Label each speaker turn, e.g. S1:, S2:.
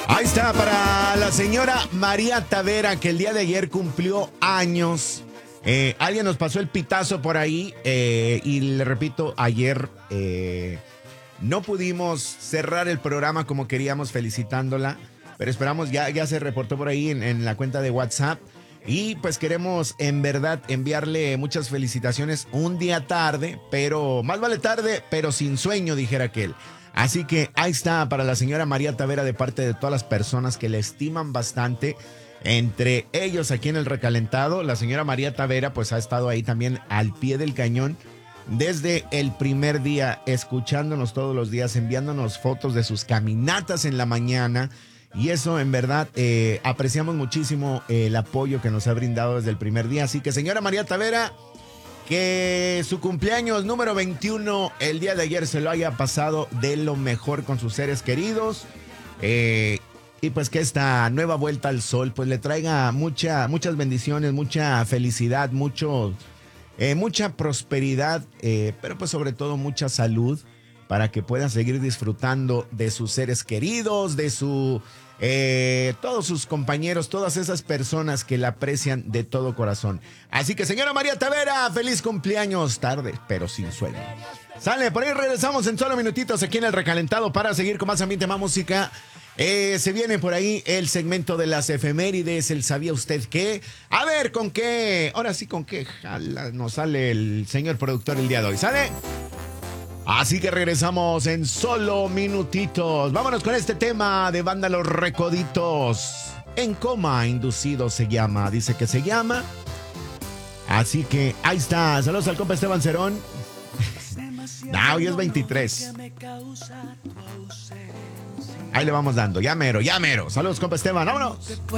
S1: Ahí está para la señora María Tavera, que el día de ayer cumplió años. Alguien nos pasó el pitazo por ahí y le repito, ayer no pudimos cerrar el programa como queríamos felicitándola, pero esperamos, ya se reportó por ahí en la cuenta de WhatsApp. Y pues queremos en verdad enviarle muchas felicitaciones un día tarde, pero más vale tarde, pero sin sueño, dijera aquel. Así que ahí está para la señora María Tavera de parte de todas las personas que le estiman bastante. Entre ellos aquí en el recalentado, la señora María Tavera pues ha estado ahí también al pie del cañón desde el primer día, escuchándonos todos los días, enviándonos fotos de sus caminatas en la mañana. Y eso en verdad apreciamos muchísimo el apoyo que nos ha brindado desde el primer día. Así que señora María Tavera, que su cumpleaños número 21 el día de ayer se lo haya pasado de lo mejor con sus seres queridos. Y pues que esta nueva vuelta al sol pues le traiga muchas bendiciones, mucha felicidad, mucha prosperidad, pero pues sobre todo mucha salud para que puedan seguir disfrutando de sus seres queridos, de todos sus compañeros, todas esas personas que la aprecian de todo corazón. Así que señora María Tavera, feliz cumpleaños, tarde pero sin sueño. Sale, por ahí regresamos en solo minutitos aquí en el recalentado para seguir con más ambiente, más música. Se viene por ahí el segmento de las efemérides, el ¿sabía usted qué? A ver, ¿con qué? Ahora sí, ¿con qué nos sale el señor productor el día de hoy? ¿Sale? Así que regresamos en solo minutitos. Vámonos con este tema de banda Los Recoditos. En coma inducido se llama, dice que se llama. Así que ahí está. Saludos al compa Esteban Cerón. No, hoy es 23. Ahí le vamos dando, ya mero. Saludos, compa Esteban, vámonos.